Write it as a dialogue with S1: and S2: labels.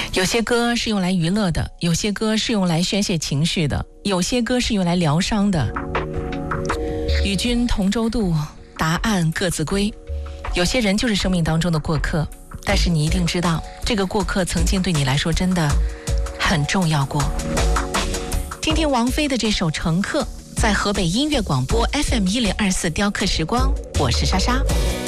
S1: 有些歌是用来娱乐的，有些歌是用来宣泄情绪的，有些歌是用来疗伤的。与君同舟渡，答案各自归。有些人就是生命当中的过客，但是你一定知道，这个过客曾经对你来说真的很重要过。听听王菲的这首《乘客》，在河北音乐广播 FM1024雕刻时光，我是莎莎。